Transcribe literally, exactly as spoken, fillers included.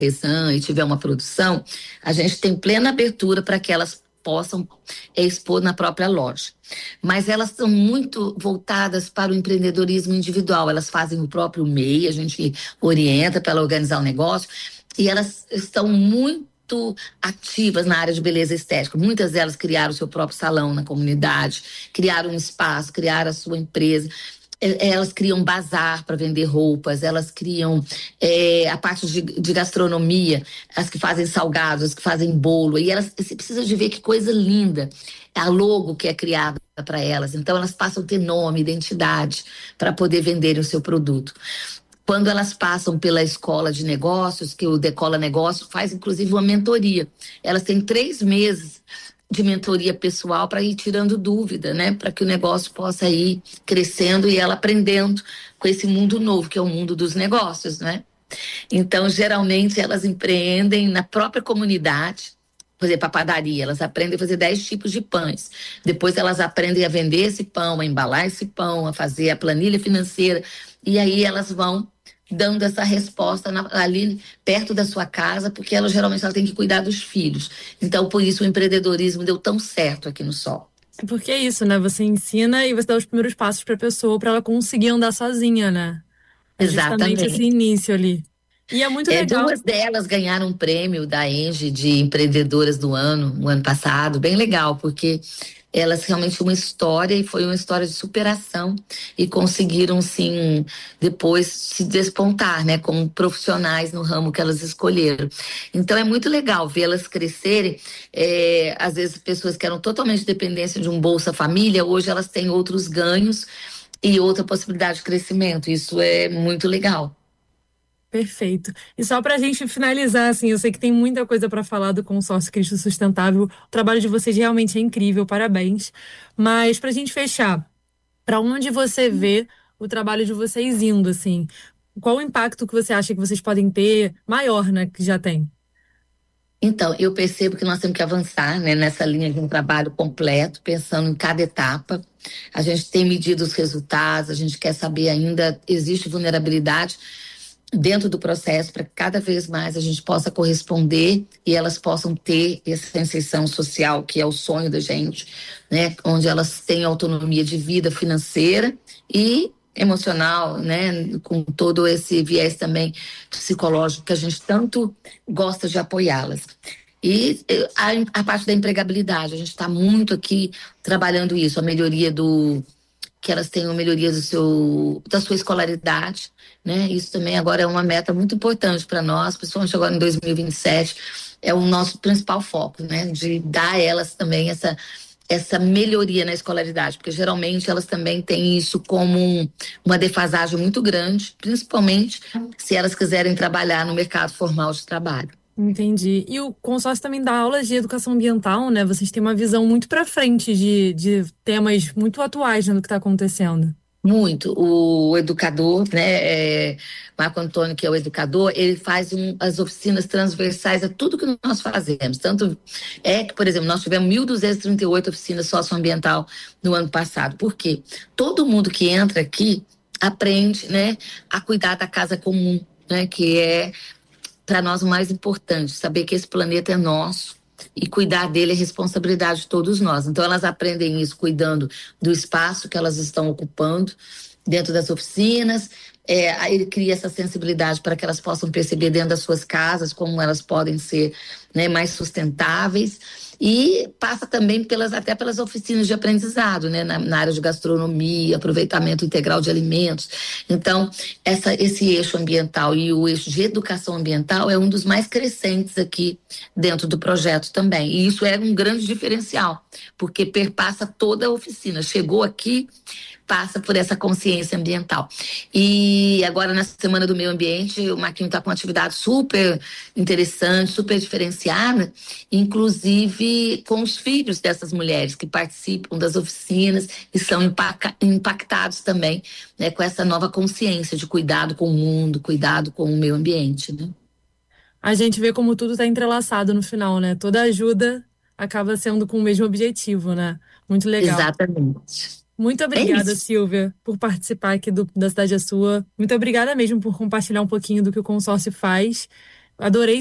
artesã e tiver uma produção, a gente tem plena abertura para que elas possam expor na própria loja. Mas elas são muito voltadas para o empreendedorismo individual. Elas fazem o próprio M E I, a gente orienta para ela organizar o negócio, e elas estão muito ativas na área de beleza estética. Muitas delas criaram o seu próprio salão na comunidade, criaram um espaço, criaram a sua empresa. Elas criam bazar para vender roupas, elas criam é, a parte de, de gastronomia, as que fazem salgados, as que fazem bolo, e elas, você precisa de ver que coisa linda, a logo que é criada para elas. Então elas passam a ter nome, identidade, para poder vender o seu produto. Quando elas passam pela escola de negócios, que o Decola Negócio faz inclusive uma mentoria, elas têm três meses de mentoria pessoal para ir tirando dúvida, né? Para que o negócio possa ir crescendo e ela aprendendo com esse mundo novo, que é o mundo dos negócios, né? Então, geralmente, elas empreendem na própria comunidade. Por exemplo, a padaria, elas aprendem a fazer dez tipos de pães. Depois elas aprendem a vender esse pão, a embalar esse pão, a fazer a planilha financeira. E aí elas vão dando essa resposta na, ali perto da sua casa, porque ela geralmente ela tem que cuidar dos filhos. Então, por isso o empreendedorismo deu tão certo aqui no Sol. Porque é isso, né? Você ensina e você dá os primeiros passos para a pessoa para ela conseguir andar sozinha, né? É justamente esse Exatamente. início ali. E é muito É, legal. duas delas ganharam um prêmio da Engie de empreendedoras do ano, no ano passado, bem legal, porque elas realmente tinham uma história e foi uma história de superação e conseguiram, sim, depois se despontar, né, como profissionais no ramo que elas escolheram. Então é muito legal vê-las crescerem. É, às vezes pessoas que eram totalmente dependentes de um Bolsa Família, hoje elas têm outros ganhos e outra possibilidade de crescimento. Isso é muito legal. Perfeito. E só para a gente finalizar, assim, eu sei que tem muita coisa para falar do consórcio Cristo Sustentável. O trabalho de vocês realmente é incrível, parabéns. Mas para a gente fechar, para onde você vê o trabalho de vocês indo, assim? Qual o impacto que você acha que vocês podem ter maior, né, que já tem? Então, eu percebo que nós temos que avançar, né, nessa linha de um trabalho completo, pensando em cada etapa. A gente tem medido os resultados, a gente quer saber ainda, existe vulnerabilidade dentro do processo para que cada vez mais a gente possa corresponder e elas possam ter essa inserção social, que é o sonho da gente, né, onde elas têm autonomia de vida financeira e emocional, né, com todo esse viés também psicológico que a gente tanto gosta de apoiá-las. E eh, a, a parte da empregabilidade, a gente está muito aqui trabalhando isso, a melhoria do que elas tenham melhoria do seu, da sua escolaridade, né? Isso também agora é uma meta muito importante para nós, principalmente agora em dois mil e vinte e sete, é o nosso principal foco, né? De dar a elas também essa essa melhoria na escolaridade, porque geralmente elas também têm isso como um, uma defasagem muito grande, principalmente se elas quiserem trabalhar no mercado formal de trabalho. Entendi. E o consórcio também dá aulas de educação ambiental, né? Vocês têm uma visão muito para frente de, de temas muito atuais, né, do que está acontecendo. Muito. O educador, né, é, Marco Antônio, que é o educador, ele faz um, as oficinas transversais a tudo que nós fazemos. Tanto é que, por exemplo, nós tivemos mil duzentas e trinta e oito oficinas socioambiental no ano passado. Por quê? Todo mundo que entra aqui aprende, né, a cuidar da casa comum, né, que é para nós o mais importante, saber que esse planeta é nosso e cuidar dele é responsabilidade de todos nós. Então elas aprendem isso cuidando do espaço que elas estão ocupando dentro das oficinas. É, aí ele cria essa sensibilidade para que elas possam perceber dentro das suas casas como elas podem ser, né, mais sustentáveis. E passa também pelas, até pelas oficinas de aprendizado, né, na, na área de gastronomia, aproveitamento integral de alimentos. Então, essa, esse eixo ambiental e o eixo de educação ambiental é um dos mais crescentes aqui dentro do projeto também. E isso é um grande diferencial, porque perpassa toda a oficina. Chegou aqui, passa por essa consciência ambiental. E agora, na Semana do Meio Ambiente, o Marquinho está com uma atividade super interessante, super diferenciada, inclusive com os filhos dessas mulheres que participam das oficinas e são impaca- impactados também, né, com essa nova consciência de cuidado com o mundo, cuidado com o meio ambiente, né? A gente vê como tudo está entrelaçado no final, né? Toda ajuda acaba sendo com o mesmo objetivo, né? Muito legal. Exatamente. Muito É obrigada, isso. Silvia, por participar aqui do, da Cidade é Sua. Muito obrigada mesmo por compartilhar um pouquinho do que o consórcio faz. Adorei